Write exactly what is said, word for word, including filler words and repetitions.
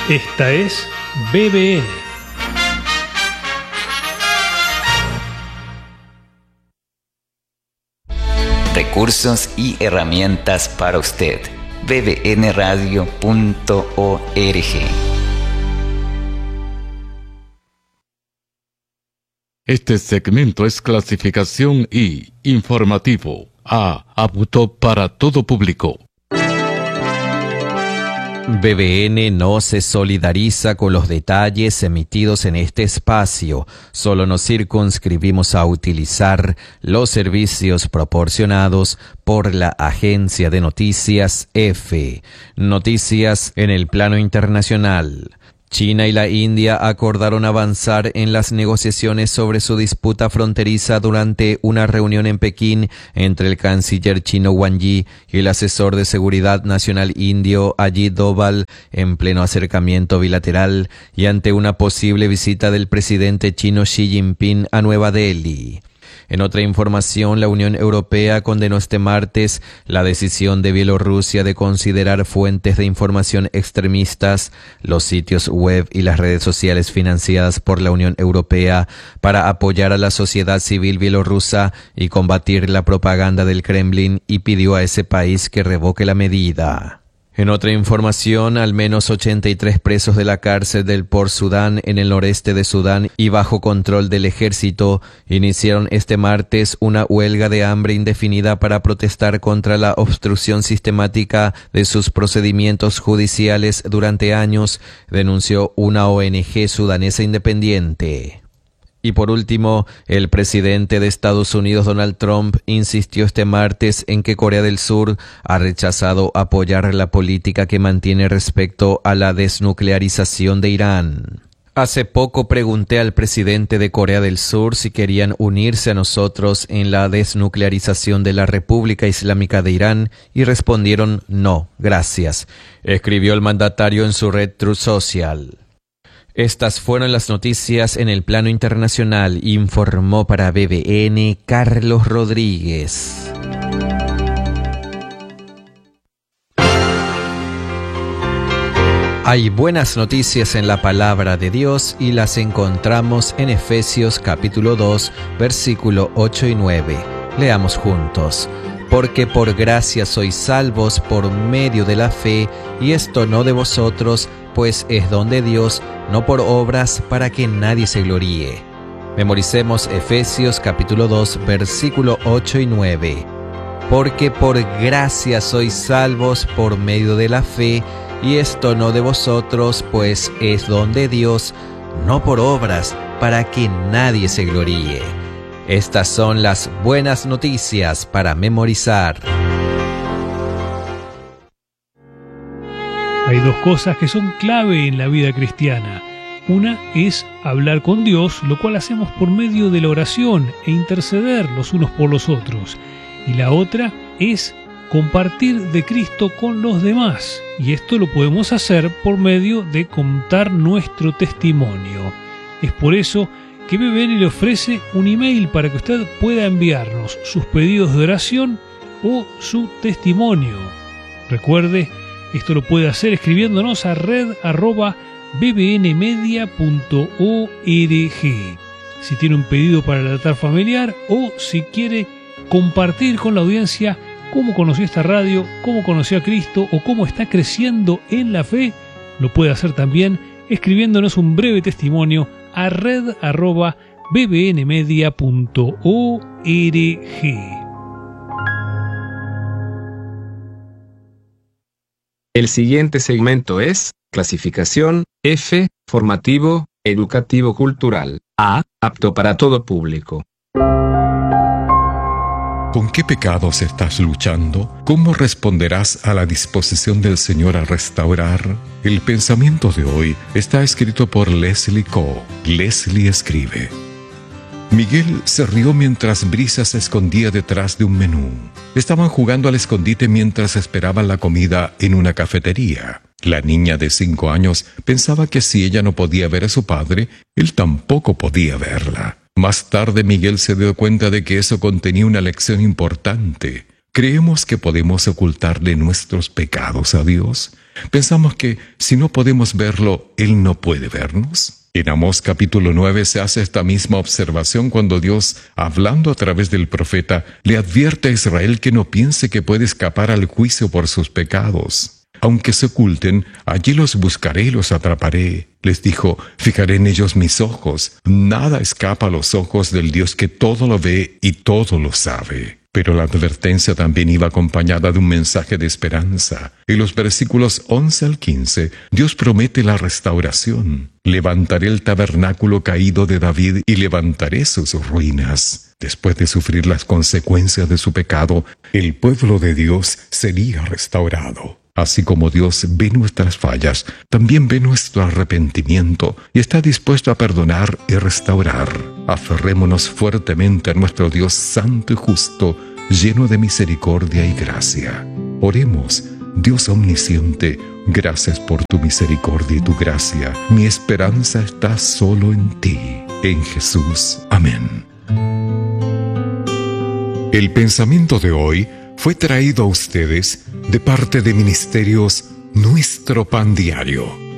Esta es B B N. Recursos y herramientas para usted. b b n radio punto org. Este segmento es clasificación I, informativo, A, apto para todo público. B B N no se solidariza con los detalles emitidos en este espacio. Solo nos circunscribimos a utilizar los servicios proporcionados por la agencia de noticias EFE. Noticias en el plano internacional. China y la India acordaron avanzar en las negociaciones sobre su disputa fronteriza durante una reunión en Pekín entre el canciller chino Wang Yi y el asesor de seguridad nacional indio Ajit Doval en pleno acercamiento bilateral y ante una posible visita del presidente chino Xi Jinping a Nueva Delhi. En otra información, la Unión Europea condenó este martes la decisión de Bielorrusia de considerar fuentes de información extremistas los sitios web y las redes sociales financiadas por la Unión Europea para apoyar a la sociedad civil bielorrusa y combatir la propaganda del Kremlin, y pidió a ese país que revoque la medida. En otra información, al menos ochenta y tres presos de la cárcel del Port Sudán en el noreste de Sudán y bajo control del ejército iniciaron este martes una huelga de hambre indefinida para protestar contra la obstrucción sistemática de sus procedimientos judiciales durante años, denunció una O N G sudanesa independiente. Y por último, el presidente de Estados Unidos, Donald Trump, insistió este martes en que Corea del Sur ha rechazado apoyar la política que mantiene respecto a la desnuclearización de Irán. Hace poco pregunté al presidente de Corea del Sur si querían unirse a nosotros en la desnuclearización de la República Islámica de Irán y respondieron no, gracias, escribió el mandatario en su red Truth Social. Estas fueron las noticias en el plano internacional, informó para B B N Carlos Rodríguez. Hay buenas noticias en la palabra de Dios y las encontramos en Efesios capítulo dos, versículo ocho y nueve. Leamos juntos. Porque por gracia sois salvos por medio de la fe, y esto no de vosotros, pues es don de Dios, no por obras, para que nadie se gloríe. Memoricemos Efesios capítulo dos, versículo ocho y nueve. Porque por gracia sois salvos por medio de la fe, y esto no de vosotros, pues es don de Dios, no por obras, para que nadie se gloríe. Estas son las buenas noticias para memorizar. Hay dos cosas que son clave en la vida cristiana. Una es hablar con Dios, lo cual hacemos por medio de la oración e interceder los unos por los otros. Y la otra es compartir de Cristo con los demás. Y esto lo podemos hacer por medio de contar nuestro testimonio. Es por eso que B B N le ofrece un email para que usted pueda enviarnos sus pedidos de oración o su testimonio. Recuerde, esto lo puede hacer escribiéndonos a red arroba b b n media punto org. Si tiene un pedido para el altar familiar o si quiere compartir con la audiencia cómo conoció esta radio, cómo conoció a Cristo o cómo está creciendo en la fe, lo puede hacer también escribiéndonos un breve testimonio a red arroba b b n media punto org. El siguiente segmento es clasificación F, formativo, educativo cultural. A, apto para todo público. ¿Con qué pecados estás luchando? ¿Cómo responderás a la disposición del Señor a restaurar? El pensamiento de hoy está escrito por Leslie Coe. Leslie escribe: Miguel se rió mientras Brisa se escondía detrás de un menú. Estaban jugando al escondite mientras esperaban la comida en una cafetería. La niña de cinco años pensaba que si ella no podía ver a su padre, él tampoco podía verla. Más tarde Miguel se dio cuenta de que eso contenía una lección importante. ¿Creemos que podemos ocultarle nuestros pecados a Dios? Pensamos que si no podemos verlo, Él no puede vernos. En Amós capítulo nueve se hace esta misma observación cuando Dios, hablando a través del profeta, le advierte a Israel que no piense que puede escapar al juicio por sus pecados. Aunque se oculten, allí los buscaré y los atraparé. Les dijo, fijaré en ellos mis ojos. Nada escapa a los ojos del Dios que todo lo ve y todo lo sabe. Pero la advertencia también iba acompañada de un mensaje de esperanza. En los versículos once al quince, Dios promete la restauración. Levantaré el tabernáculo caído de David y levantaré sus ruinas. Después de sufrir las consecuencias de su pecado, el pueblo de Dios sería restaurado. Así como Dios ve nuestras fallas, también ve nuestro arrepentimiento y está dispuesto a perdonar y restaurar. Aferrémonos fuertemente a nuestro Dios santo y justo, lleno de misericordia y gracia. Oremos. Dios omnisciente, gracias por tu misericordia y tu gracia. Mi esperanza está solo en ti. En Jesús. Amén. El pensamiento de hoy fue traído a ustedes de parte de Ministerios Nuestro Pan Diario.